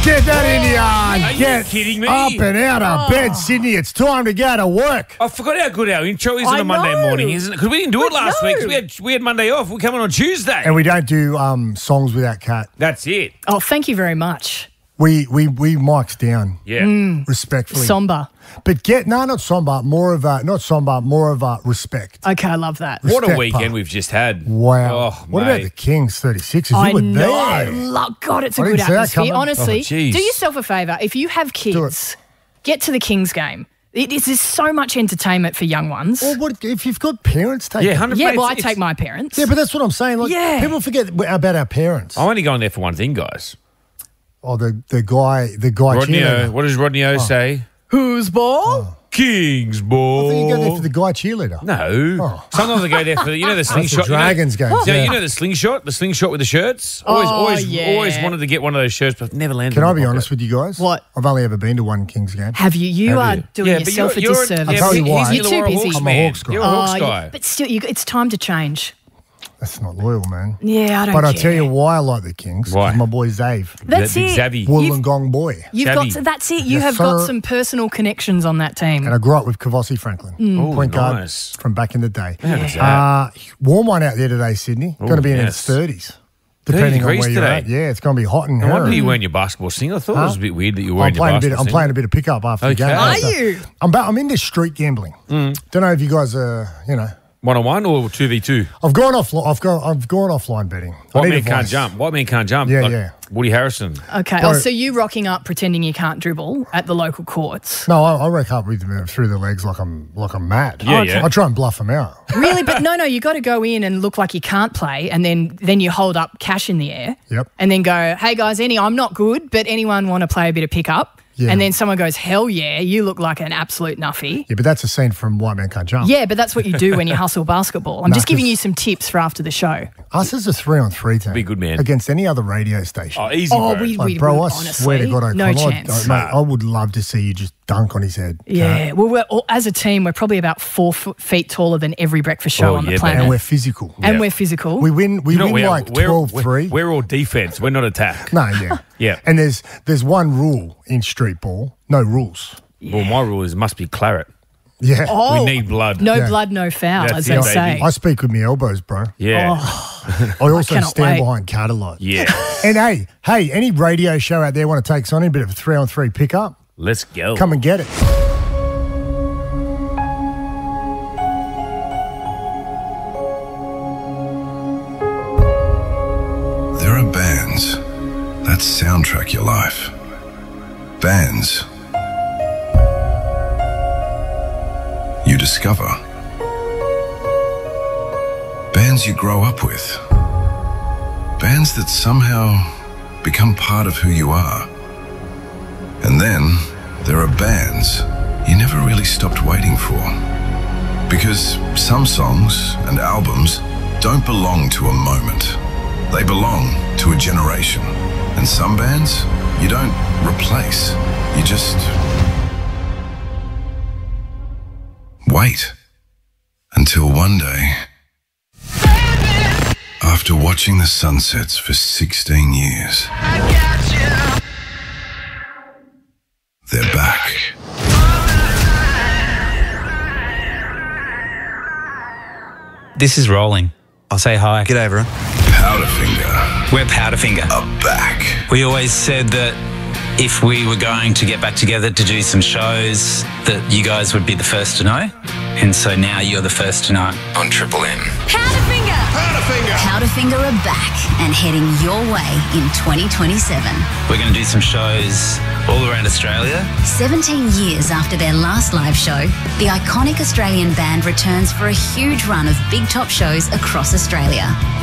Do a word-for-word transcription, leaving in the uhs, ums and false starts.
Get that in the yard. Are you Get kidding me? up and out of bed, Sydney. It's time to go to work. I forgot how good our intro is on I a Monday know. morning, isn't it? Because we didn't do it I last know. week. 'Cause we had we had Monday off. We're coming on Tuesday. And we don't do um, songs without Kat. That's it. Oh, thank you very much. We we we mics down Yeah. respectfully. Somber. But get no, not somber. More of a not somber. More of a respect. Okay, I love that. What a Respect weekend part. we've just had. Wow. Oh, what mate. about the Kings thirty-sixes? You I were know. there. Lo- God, it's a I good didn't see that atmosphere. coming. Honestly, Oh, jeez. do yourself a favour. If you have kids, get to the Kings game. It is there's so much entertainment for young ones. Or what if you've got parents? Take Yeah, them. one hundred yeah, percent. well, I It's- take my parents. Yeah, but that's what I'm saying. Like, Yeah. people forget about our parents. I'm only going there for one thing, guys. Oh, the the guy, the guy. Rodney O. cheerleader. What does Rodney O say? Whose ball? King's I ball. think you go there for the guy cheerleader. No. Oh. Sometimes I go there for the, you know, the That's the slingshot. Dragons you know, games, Yeah, yeah. you know the slingshot, the slingshot with the shirts. Always, Oh, always, yeah. always wanted to get one of those shirts, but never landed. Can in I my be pocket. honest with you guys? What? I've only ever been to one Kings game. Have you? You Have are you? doing Yeah, but yourself you're- a you're- disservice. I'll tell you he's- why. he's a You're too Laura busy. Hawks I'm a man. Hawks guy. You're a Oh, Hawks yeah, guy. but still, you, it's time to change. That's not loyal, man. Yeah, I don't But I'll care. tell you why I like the Kings. 'Cause Why? my boy Zave. That's Big it. Zavvy. You've, Wollongong boy. you've Savvy. got that's it. You Yes, have got sir. some personal connections on that team. And I grew up with Kavossi Franklin. Ooh, Point guard nice. from back in the day. How good's that? Uh, warm one out there today, Sydney. Going to be in yes. its thirties. Depending on degrees where you're today. at. Yeah, it's going to be hot and No wonder hairy. you're wearing your basketball sling. I thought it was a bit weird that you were wearing I'm your playing a bit. basketball I'm sling. playing a bit of pickup after Okay. the game. Are So you? I'm ba- I'm into street gambling. Mm. Don't know if you guys are. You know, One-on-one or two v two? I've gone off. I've gone. I've gone offline betting. I White need man can't advice. jump. White man can't jump. Yeah, Like yeah. Woody Harrison. Okay. Bro- Oh, so you rocking up pretending you can't dribble at the local courts? No, I, I rack up with them through the legs like I'm like I'm mad. Yeah, I, yeah. I try and bluff them out. Really? But no, no. You got to go in and look like you can't play, and then then you hold up cash in the air. Yep. And then go, hey guys, any I'm not good, but anyone want to play a bit of pickup? Yeah. And then someone goes, hell yeah, you look like an absolute nuffy. Yeah, but that's a scene from White Man Can't Jump. Yeah, but that's what you do when you hustle basketball. I'm No, just giving 'cause- you some tips for after the show. Us as a three on three team. Be good, man. Against any other radio station. Oh, easy, Oh, bro. we, Like, we bro, would, I honestly, swear to God, I no can. chance. I, I, mate, I would love to see you just dunk on his head. Yeah, well, we're all, as a team, we're probably about four foot, feet taller than every breakfast show Oh, on yeah, the man. planet. And we're physical. And Yeah. we're physical. We win. We You know, win we are- like we're, twelve we're, three. we're all defense. We're not attack. No, yeah, Yeah. And there's there's one rule in street ball: no rules. Well, my rule is must be claret. Yeah. oh, We need blood. No Yeah. blood, no foul, That's as it, they baby. say. I speak with my elbows, bro. Yeah. Oh, I also cannot stand wait. behind Cat a lot. Yeah. And hey, hey, any radio show out there want to take us on in a bit of a three on three pickup? Let's go. Come and get it. There are bands that soundtrack your life. Bands you discover. Bands you grow up with. Bands that somehow become part of who you are. And then there are bands you never really stopped waiting for. Because some songs and albums don't belong to a moment. They belong to a generation. And some bands you don't replace. You just wait until one day, after watching the sunsets for sixteen years, they're back. This is rolling. I'll say hi. G'day, everyone. Powderfinger We're Powderfinger. are back. We always said that if we were going to get back together to do some shows, that you guys would be the first to know. And so now you're the first to know. On Triple M. Powderfinger! Powderfinger are back and heading your way in twenty twenty-seven. We're going to do some shows all around Australia. seventeen years after their last live show, the iconic Australian band returns for a huge run of big top shows across Australia.